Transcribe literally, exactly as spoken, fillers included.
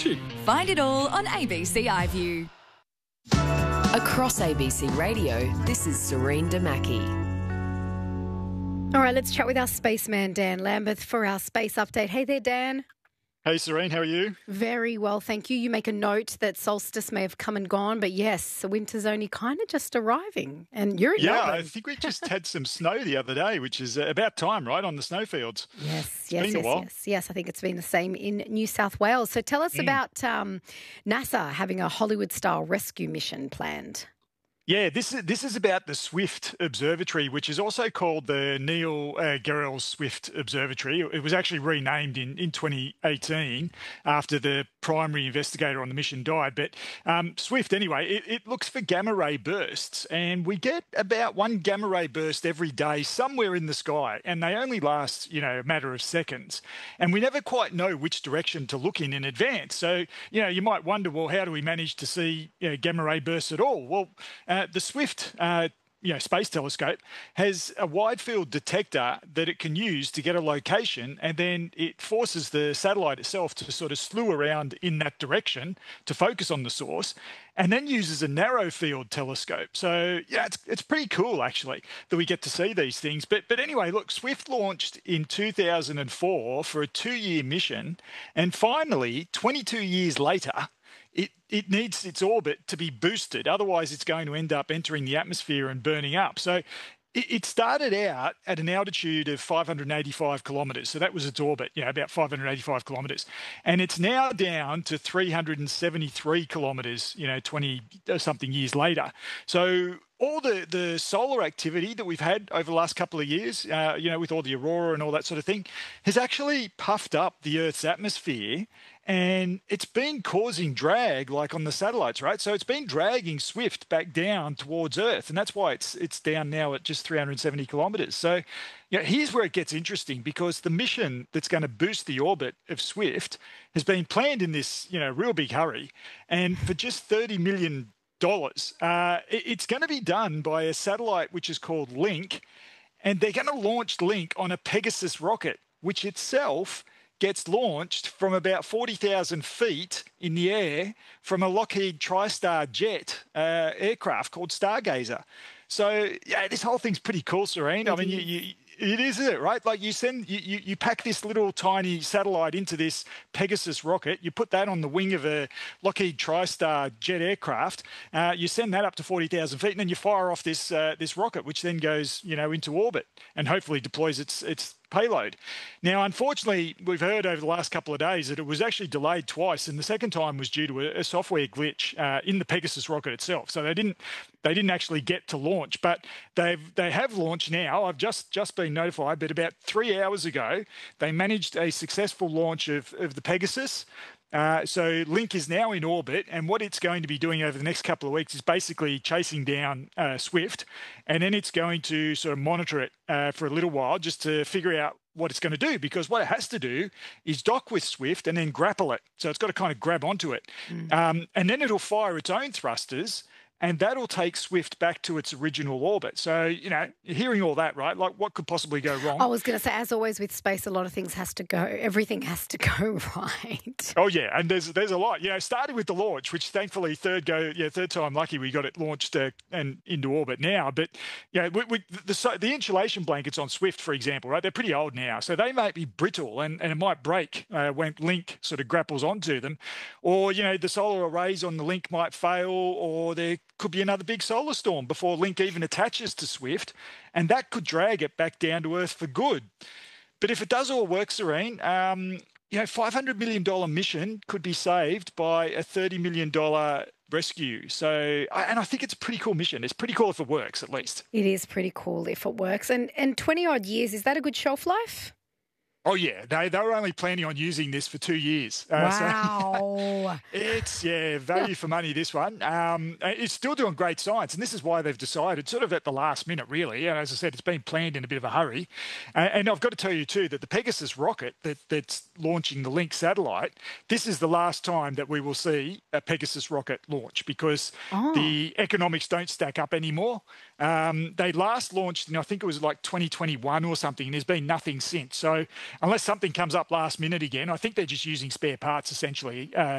Gee. Find it all on A B C iView. Across A B C Radio, this is Serene Damaki. All right, let's chat with our spaceman, Dan Lambeth, for our space update. Hey there, Dan. Hey, Serene, how are you? Very well, thank you. You make a note that solstice may have come and gone, but yes, winter's only kind of just arriving. And you're in Yeah, Melbourne. I think we just had some snow the other day, which is about time, right, on the snowfields. Yes, It's yes, been a yes, while. yes. Yes, I think it's been the same in New South Wales. So tell us Mm. about um, NASA having a Hollywood-style rescue mission planned. Yeah, this is this is about the Swift Observatory, which is also called the Neil uh, Gehrels Swift Observatory. It was actually renamed in, in twenty eighteen after the primary investigator on the mission died. But um, Swift, anyway, it, it looks for gamma ray bursts, and we get about one gamma ray burst every day somewhere in the sky, and they only last, you know, a matter of seconds. And we never quite know which direction to look in in advance. So, you know, you might wonder, well, how do we manage to see, you know, gamma ray bursts at all? Well, uh, the Swift uh, you know, space telescope has a wide field detector that it can use to get a location, and then it forces the satellite itself to sort of slew around in that direction to focus on the source, and then uses a narrow field telescope. So yeah, it's it's pretty cool actually that we get to see these things. But but anyway, look, Swift launched in two thousand four for a two-year mission, and finally, twenty-two years later, It, it needs its orbit to be boosted. Otherwise, it's going to end up entering the atmosphere and burning up. So it, it started out at an altitude of five hundred eighty-five kilometres. So that was its orbit, you know, about five hundred eighty-five kilometres. And it's now down to three hundred seventy-three kilometres, you know, twenty-something years later. So all the, the solar activity that we've had over the last couple of years, uh, you know, with all the aurora and all that sort of thing, has actually puffed up the Earth's atmosphere, and it's been causing drag, like on the satellites, right? So it's been dragging Swift back down towards Earth, and that's why it's it's down now at just three hundred seventy kilometres. So, you know, here's where it gets interesting, because the mission that's going to boost the orbit of Swift has been planned in this, you know, real big hurry, and for just thirty million dollars. Uh, it, it's going to be done by a satellite which is called Link, and they're going to launch Link on a Pegasus rocket, which itself gets launched from about forty thousand feet in the air from a Lockheed TriStar jet uh, aircraft called Stargazer. So, yeah, this whole thing's pretty cool, Serene. I mean, you, you, it is, isn't it, right? Like you send, you, you, you pack this little tiny satellite into this Pegasus rocket, you put that on the wing of a Lockheed TriStar jet aircraft, uh, you send that up to forty thousand feet, and then you fire off this uh, this rocket, which then goes, you know, into orbit and hopefully deploys its its payload. Now, unfortunately, we've heard over the last couple of days that it was actually delayed twice, and the second time was due to a, a software glitch uh, in the Pegasus rocket itself. So they didn't they didn't actually get to launch, but they've they have launched now. I've just just been notified that about three hours ago they managed a successful launch of of the Pegasus. Uh, so Link is now in orbit, and what it's going to be doing over the next couple of weeks is basically chasing down uh, Swift, and then it's going to sort of monitor it uh, for a little while just to figure out what it's going to do, because what it has to do is dock with Swift and then grapple it. So it's got to kind of grab onto it. Mm. Um, and then it'll fire its own thrusters, and that'll take Swift back to its original orbit. So, you know, hearing all that, right, like what could possibly go wrong? I was going to say, as always with space, a lot of things has to go, everything has to go right. Oh, yeah, and there's there's a lot. You know, starting with the launch, which thankfully third go, yeah, third time lucky we got it launched uh, and into orbit now. But, you know, we, we, the, the insulation blankets on Swift, for example, right, they're pretty old now. So they might be brittle and, and it might break uh, when Link sort of grapples onto them. Or, you know, the solar arrays on the Link might fail, or there could be another big solar storm before Link even attaches to Swift, and that could drag it back down to Earth for good. But if it does all work, Serene, um, you know, five hundred million dollars mission could be saved by a thirty million dollars rescue. So, and I think it's a pretty cool mission. It's pretty cool if it works, at least. It is pretty cool if it works. And and twenty odd years, is that a good shelf life? Oh, yeah. They, they were only planning on using this for two years. Uh, So wow. it's, yeah, value for money, this one. Um, it's still doing great science, and this is why they've decided, sort of at the last minute, really. And as I said, it's been planned in a bit of a hurry. Uh, and I've got to tell you, too, that the Pegasus rocket that, that's launching the Link satellite, this is the last time that we will see a Pegasus rocket launch, because oh. the economics don't stack up anymore. Um, they last launched, and I think it was like twenty twenty-one or something, and there's been nothing since. So unless something comes up last minute again, I think they're just using spare parts essentially uh,